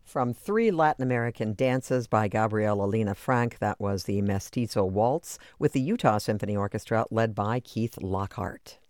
From three Latin American dances by Gabriela Lina Frank, that was the Mestizo Waltz with the Utah Symphony Orchestra led by Keith Lockhart.